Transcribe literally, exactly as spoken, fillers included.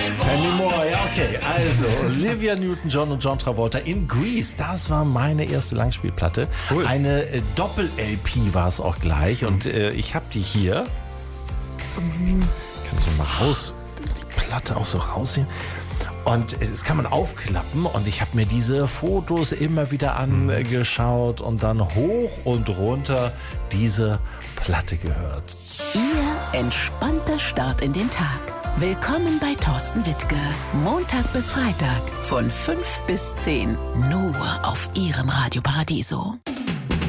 Tammy Moore, ja okay. Also, Olivia Newton-John und John Travolta in Grease. Das war meine erste Langspielplatte. Cool. Eine äh, Doppel-L P war es auch gleich. Mhm. Und äh, ich habe die hier. Kann ich mal raus, die Platte auch so rausziehen. Und das kann man aufklappen und ich habe mir diese Fotos immer wieder angeschaut und dann hoch und runter diese Platte gehört. Ihr entspannter Start in den Tag. Willkommen bei Thorsten Wittke. Montag bis Freitag von fünf bis zehn. Nur auf Ihrem Radio Paradiso.